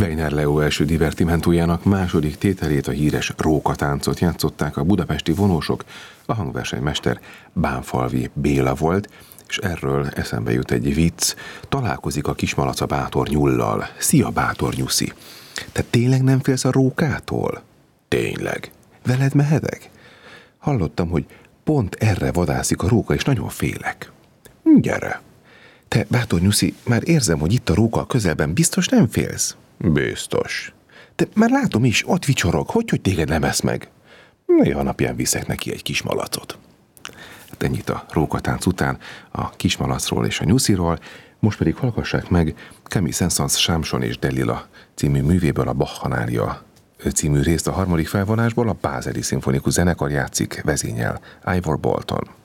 Weiner Leo első divertimentójának második tételét, a híres rókatáncot játszották a budapesti vonósok, a hangversenymester Bánfalvi Béla volt, és erről eszembe jut egy vicc. Találkozik a kismalac a bátor nyullal. Szia, bátor nyuszi! Te tényleg nem félsz a rókától? Tényleg. Veled mehetek? Hallottam, hogy pont erre vadászik a róka, és nagyon félek. Gyere! Te, bátor nyuszi, már érzem, hogy itt a róka a közelben, biztos nem félsz? Biztos. De már látom is, ott vicsorog, hogy téged nem esz meg? Néha napján viszek neki egy kis malacot. Hát ennyit a rókatánc után a kismalacról és a nyusziról, most pedig hallgassák meg Camille Saint-Saëns Sámson és Delila című művéből a Bach Hanária című részt a harmadik felvonásból. A Bázeli Szimfonikus Zenekar játszik, vezényel Ivor Bolton.